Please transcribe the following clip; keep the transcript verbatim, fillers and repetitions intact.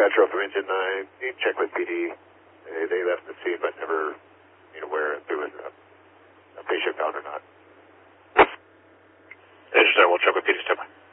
Metro from Engine nine. You can check with P D. They, they left the scene, but never, you know, where there was a, a patient found or not. Engine nine, we'll check with P D. Stand by.